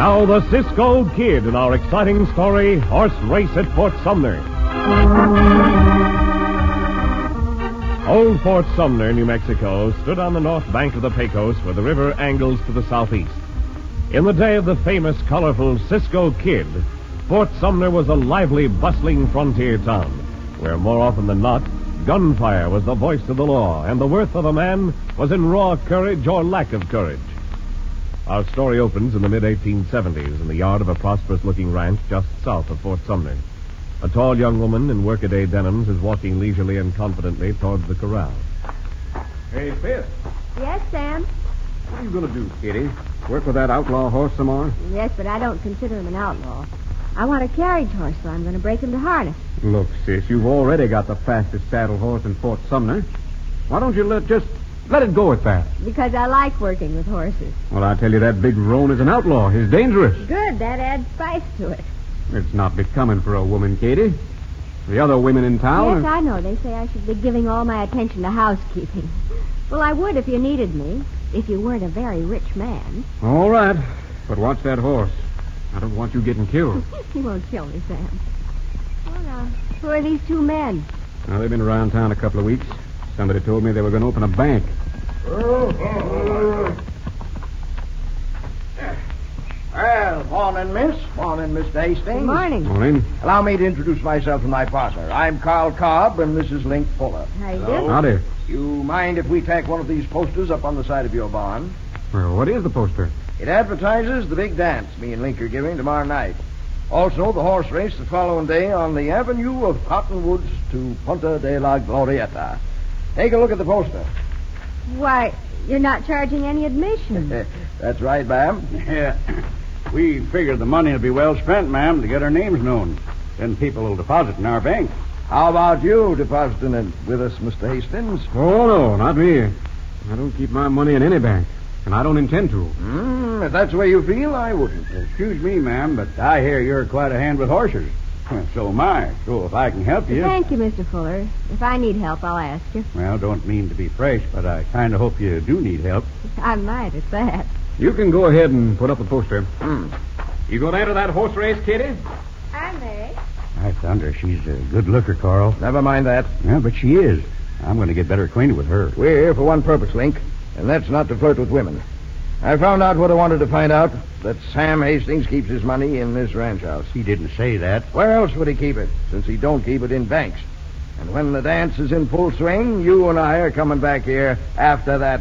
Now the Cisco Kid in our exciting story, Horse Race at Fort Sumner. Old Fort Sumner, New Mexico, stood on the north bank of the Pecos where the river angles to the southeast. In the day of the famous, colorful Cisco Kid, Fort Sumner was a lively, bustling frontier town where more often than not, gunfire was the voice of the law, and the worth of a man was in raw courage or lack of courage. Our story opens in the mid-1870s in the yard of a prosperous-looking ranch just south of Fort Sumner. A tall young woman in workaday denims is walking leisurely and confidently towards the corral. Hey, Fifth. Yes, Sam? What are you going to do, Kitty? Work with that outlaw horse some more? Yes, but I don't consider him an outlaw. I want a carriage horse, so I'm going to break him to harness. Look, sis, you've already got the fastest saddle horse in Fort Sumner. Why don't you let it go at that? Because I like working with horses. Well, I tell you, that big roan is an outlaw. He's dangerous. Good, that adds spice to it. It's not becoming for a woman, Katie. The other women in town... Yes, I know. They say I should be giving all my attention to housekeeping. Well, I would if you needed me, if you weren't a very rich man. All right, but watch that horse. I don't want you getting killed. He won't kill me, Sam. Well, now, who are these two men? Now, they've been around town a couple of weeks. Somebody told me they were going to open a bank. Well, morning, miss. Morning, Mr. Hastings. Good morning. Morning. Allow me to introduce myself and my partner. I'm Carl Cobb, and this is Link Fuller. How you doing? Howdy. You mind if we tack one of these posters up on the side of your barn? Well, what is the poster? It advertises the big dance me and Link are giving tomorrow night. Also, the horse race the following day on the avenue of Cottonwoods to Punta de la Glorieta. Take a look at the poster. Why, you're not charging any admission. That's right, ma'am. Yeah. We figured the money would be well spent, ma'am, to get our names known. Then people will deposit in our bank. How about you depositing it with us, Mr. Hastings? Oh, no, not me. I don't keep my money in any bank, and I don't intend to. If that's the way you feel, I wouldn't. Excuse me, ma'am, but I hear you're quite a hand with horses. Well, so am I. So if I can help you... Thank you, Mr. Fuller. If I need help, I'll ask you. Well, don't mean to be fresh, but I kind of hope you do need help. I might at that. You can go ahead and put up a poster. You going to enter that horse race, Kitty? I may. I thunder, she's a good looker, Carl. Never mind that. Yeah, but she is. I'm going to get better acquainted with her. We're here for one purpose, Link, and that's not to flirt with women. I found out what I wanted to find out, that Sam Hastings keeps his money in this ranch house. He didn't say that. Where else would he keep it, since he don't keep it in banks? And when the dance is in full swing, you and I are coming back here after that